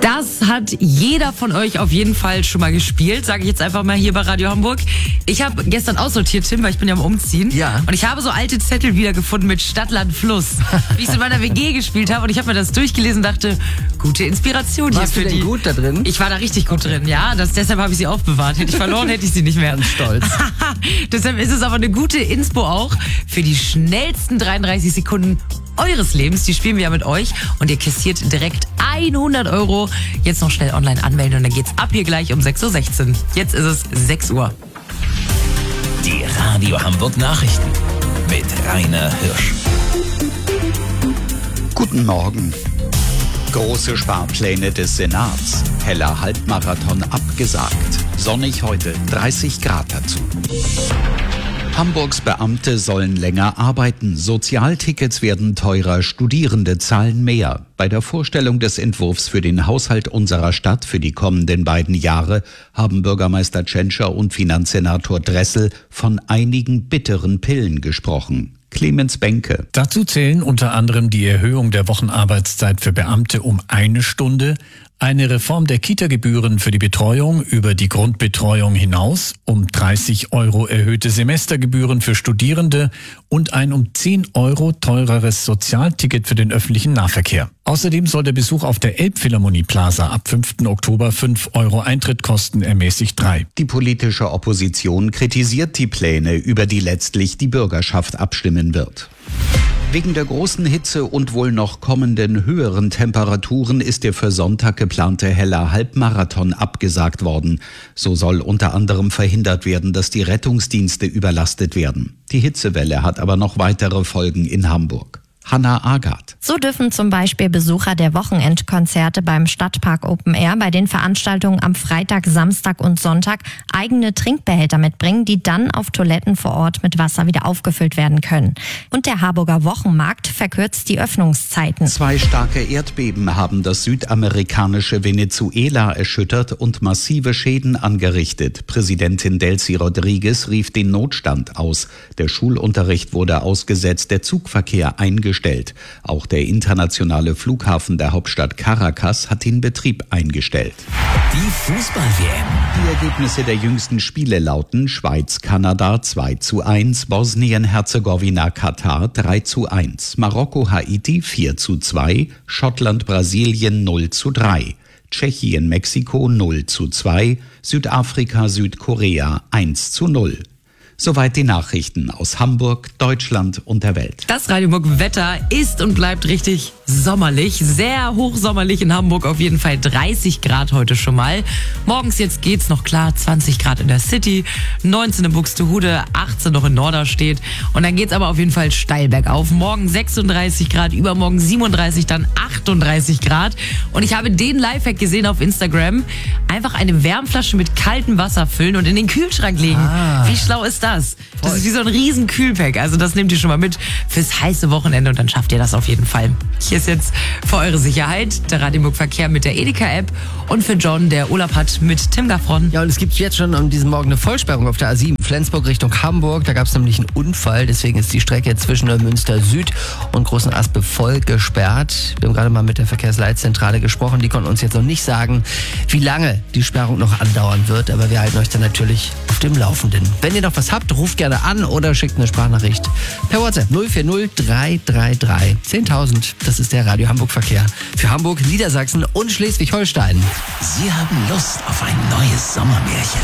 Das hat jeder von euch auf jeden Fall schon mal gespielt, sage ich jetzt einfach mal hier bei Radio Hamburg. Ich habe gestern aussortiert, Tim, weil ich bin ja am Umziehen. Ja. Und ich habe so alte Zettel wiedergefunden mit Stadt, Land, Fluss, wie ich es in meiner WG gespielt habe. Und ich habe mir das durchgelesen und dachte, gute Inspiration hier Warst für du denn die. gut da drin? Ich war da richtig gut drin, ja. Deshalb habe ich sie aufbewahrt. Hätte ich verloren, hätte ich sie nicht mehr. Ganz stolz. Deshalb ist es aber eine gute Inspo auch für die schnellsten 33 Sekunden eures Lebens. Die spielen wir ja mit euch und ihr kassiert direkt 100 €. Jetzt noch schnell online anmelden und dann geht's ab hier gleich um 6:16 Uhr. Jetzt ist es 6 Uhr. Die Radio Hamburg Nachrichten mit Rainer Hirsch. Guten Morgen. Große Sparpläne des Senats. Heller Halbmarathon abgesagt. Sonnig heute, 30 Grad dazu. Hamburgs Beamte sollen länger arbeiten. Sozialtickets werden teurer, Studierende zahlen mehr. Bei der Vorstellung des Entwurfs für den Haushalt unserer Stadt für die kommenden beiden Jahre haben Bürgermeister Tschentscher und Finanzsenator Dressel von einigen bitteren Pillen gesprochen. Clemens Benke. Dazu zählen unter anderem die Erhöhung der Wochenarbeitszeit für Beamte um 1 Stunde, eine Reform der Kita-Gebühren für die Betreuung über die Grundbetreuung hinaus, um 30 € erhöhte Semestergebühren für Studierende und ein um 10 € teureres Sozialticket für den öffentlichen Nahverkehr. Außerdem soll der Besuch auf der Elbphilharmonie Plaza ab 5. Oktober 5 € Eintritt kosten, ermäßigt 3. Die politische Opposition kritisiert die Pläne, über die letztlich die Bürgerschaft abstimmen wird. Wegen der großen Hitze und wohl noch kommenden höheren Temperaturen ist der für Sonntag geplante Heller Halbmarathon abgesagt worden. So soll unter anderem verhindert werden, dass die Rettungsdienste überlastet werden. Die Hitzewelle hat aber noch weitere Folgen in Hamburg. Hannah Agath. So dürfen zum Beispiel Besucher der Wochenendkonzerte beim Stadtpark Open Air bei den Veranstaltungen am Freitag, Samstag und Sonntag eigene Trinkbehälter mitbringen, die dann auf Toiletten vor Ort mit Wasser wieder aufgefüllt werden können. Und der Harburger Wochenmarkt verkürzt die Öffnungszeiten. 2 starke Erdbeben haben das südamerikanische Venezuela erschüttert und massive Schäden angerichtet. Präsidentin Delcy Rodriguez rief den Notstand aus. Der Schulunterricht wurde ausgesetzt, der Zugverkehr eingestellt. Auch der internationale Flughafen der Hauptstadt Caracas hat den Betrieb eingestellt. Die Fußball-WM. Die Ergebnisse der jüngsten Spiele lauten: Schweiz-Kanada 2:1, Bosnien-Herzegowina-Katar 3:1, Marokko-Haiti 4:2, Schottland-Brasilien 0:3, Tschechien-Mexiko 0:2, Südafrika-Südkorea 1:0. Soweit die Nachrichten aus Hamburg, Deutschland und der Welt. Das Radio Hamburg Wetter ist und bleibt richtig sommerlich. Sehr hochsommerlich in Hamburg, auf jeden Fall 30 Grad heute schon mal. Morgens jetzt geht's noch klar, 20 Grad in der City, 19 in Buxtehude, 18 noch in Norderstedt. Und dann geht's aber auf jeden Fall steil bergauf. Morgen 36 Grad, übermorgen 37, dann 38 Grad. Und ich habe den Lifehack gesehen auf Instagram. Einfach eine Wärmflasche mit kaltem Wasser füllen und in den Kühlschrank legen. Wie schlau ist das? Das ist wie so ein riesen Kühlpack. Also das nehmt ihr schon mal mit fürs heiße Wochenende und dann schafft ihr das auf jeden Fall. Hier ist jetzt für eure Sicherheit der Radio Hamburg Verkehr mit der Edeka-App und für John, der Urlaub hat, mit Tim Gaffron. Ja, und es gibt jetzt schon an diesem Morgen eine Vollsperrung auf der A7 Flensburg Richtung Hamburg. Da gab es nämlich einen Unfall, deswegen ist die Strecke zwischen Neumünster Süd und Großen Aspe voll gesperrt. Wir haben gerade mal mit der Verkehrsleitzentrale gesprochen. Die konnten uns jetzt noch nicht sagen, wie lange die Sperrung noch andauern wird, aber wir halten euch dann natürlich auf dem Laufenden. Wenn ihr noch was habt, ruft gerne an oder schickt eine Sprachnachricht per WhatsApp 040 333 10.000. Das ist der Radio Hamburg Verkehr für Hamburg, Niedersachsen und Schleswig-Holstein. Sie haben Lust auf ein neues Sommermärchen.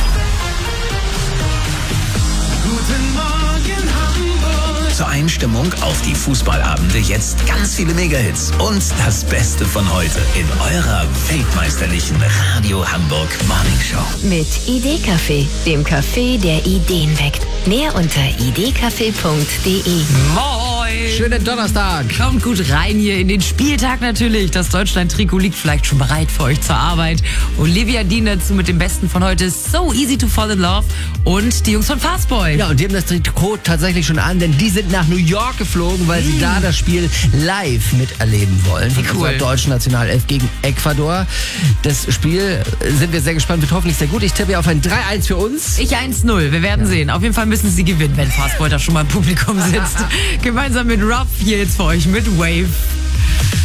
Guten Morgen Hamburg. Zur Einstimmung auf die Fußballabende jetzt ganz viele Megahits und das Beste von heute in eurer weltmeisterlichen Radio Hamburg Morning Show. Mit Idee-Café, dem Café, der Ideen weckt. Mehr unter idcafé.de. Moin! Schönen Donnerstag. Kommt gut rein hier in den Spieltag natürlich. Das Deutschland-Trikot liegt vielleicht schon bereit für euch zur Arbeit. Olivia Dean dazu mit dem Besten von heute. So Easy to Fall in Love. Und die Jungs von Fastboy. Ja, und die haben das Trikot tatsächlich schon an, denn die sind nach New York geflogen, weil sie da das Spiel live miterleben wollen. Von unserer deutschen Nationalelf gegen Ecuador. Das Spiel sind wir sehr gespannt, wird hoffentlich sehr gut. Ich tippe auf ein 3-1 für uns. Ich 1-0. Wir werden sehen. Auf jeden Fall müssen sie gewinnen, wenn Fastboy da schon mal im Publikum sitzt. Gemeinsam mit Ruff hier jetzt für euch mit Wave.